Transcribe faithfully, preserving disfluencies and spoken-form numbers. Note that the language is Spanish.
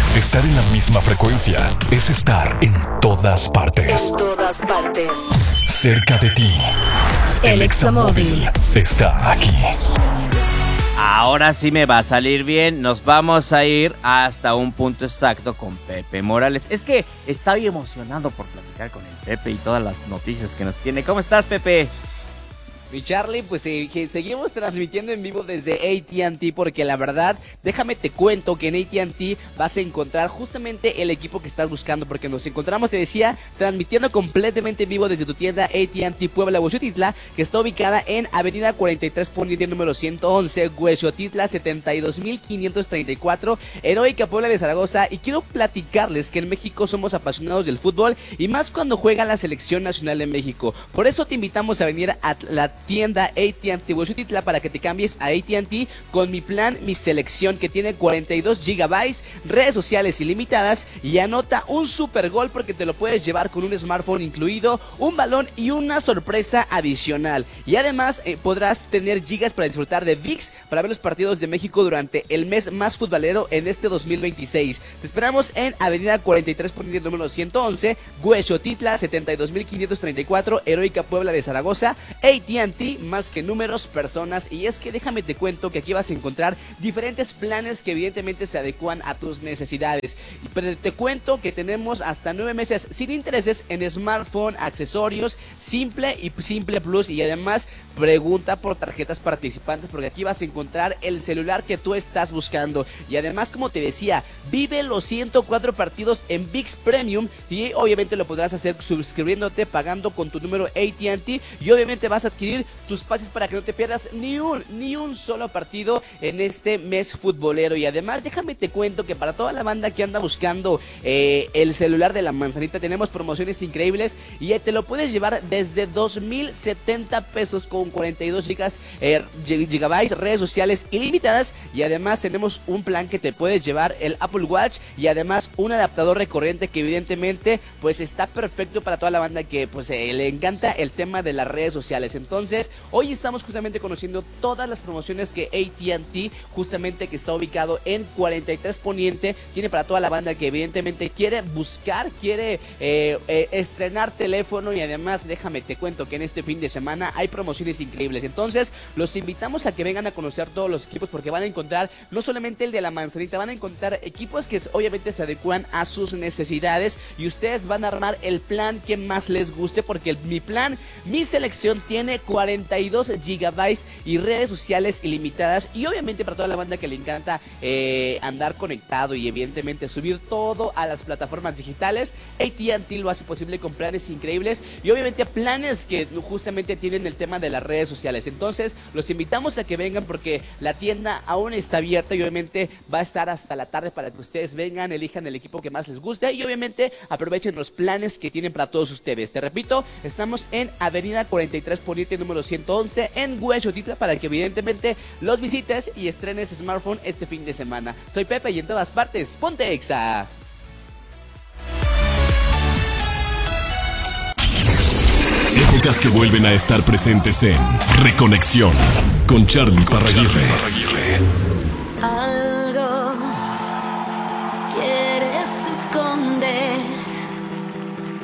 Estar en la misma frecuencia es estar en todas partes. En todas partes. Cerca de ti. El Examóvil está aquí. Ahora sí me va a salir bien. Nos vamos a ir hasta un punto exacto con Pepe Morales. Es que estoy emocionado por platicar con el Pepe y todas las noticias que nos tiene. ¿Cómo estás, Pepe? Mi Charlie, pues eh, que seguimos transmitiendo en vivo desde A T and T porque la verdad, déjame te cuento que en A T and T vas a encontrar justamente el equipo que estás buscando porque nos encontramos, te decía, transmitiendo completamente en vivo desde tu tienda A T and T Puebla Huexotitla, que está ubicada en Avenida cuarenta y tres Poniente número ciento once, Huexotitla setenta y dos mil quinientos treinta y cuatro, Heroica Puebla de Zaragoza. Y quiero platicarles que en México somos apasionados del fútbol y más cuando juega la selección nacional de México. Por eso te invitamos a venir a la tienda A T and T Huexotitla para que te cambies a A T and T con mi plan, mi selección, que tiene cuarenta y dos gigabytes, redes sociales ilimitadas y anota un super gol porque te lo puedes llevar con un smartphone incluido, un balón y una sorpresa adicional. Y además eh, podrás tener gigas para disfrutar de V I X para ver los partidos de México durante el mes más futbolero en este dos mil veintiséis. Te esperamos en Avenida cuarenta y tres Poniente número ciento once, Huexotitla setenta y dos mil quinientos treinta y cuatro, Heroica Puebla de Zaragoza. A T and T, más que números, personas. Y es que déjame te cuento que aquí vas a encontrar diferentes planes que evidentemente se adecuan a tus necesidades. Pero te cuento que tenemos hasta nueve meses sin intereses en smartphone, accesorios, Simple y Simple Plus. Y además pregunta por tarjetas participantes porque aquí vas a encontrar el celular que tú estás buscando. Y además, como te decía, vive los ciento cuatro partidos en V I X Premium y obviamente lo podrás hacer suscribiéndote, pagando con tu número A T and T y obviamente vas a adquirir tus pases para que no te pierdas ni un, ni un solo partido en este mes futbolero. Y además déjame te cuento que para toda la banda que anda buscando eh, el celular de la manzanita, tenemos promociones increíbles y eh, te lo puedes llevar desde dos mil setenta pesos con cuarenta y dos gigas, eh, gigabytes, redes sociales ilimitadas. Y además tenemos un plan que te puedes llevar el Apple Watch y además un adaptador recurrente que evidentemente pues está perfecto para toda la banda que pues eh, le encanta el tema de las redes sociales. Entonces, hoy estamos justamente conociendo todas las promociones que A T and T, justamente que está ubicado en cuarenta y tres Poniente, tiene para toda la banda que evidentemente quiere buscar, quiere eh, eh, estrenar teléfono. Y además, déjame te cuento que en este fin de semana hay promociones increíbles. Entonces, los invitamos a que vengan a conocer todos los equipos porque van a encontrar no solamente el de la manzanita, van a encontrar equipos que obviamente se adecuan a sus necesidades y ustedes van a armar el plan que más les guste porque el, mi plan, mi selección tiene cuarenta y dos gigabytes y redes sociales ilimitadas y obviamente para toda la banda que le encanta eh, andar conectado y evidentemente subir todo a las plataformas digitales, A T and T lo hace posible con planes increíbles y obviamente planes que justamente tienen el tema de las redes sociales. Entonces los invitamos a que vengan porque la tienda aún está abierta y obviamente va a estar hasta la tarde para que ustedes vengan, elijan el equipo que más les guste y obviamente aprovechen los planes que tienen para todos ustedes. Te repito, estamos en Avenida cuarenta y tres Poniente número ciento once en Huexotitla para que evidentemente los visites y estrenes smartphone este fin de semana. Soy Pepe y en todas partes, ponte Exa. Épocas que vuelven a estar presentes en Reconexión con Charlie Parraguirre.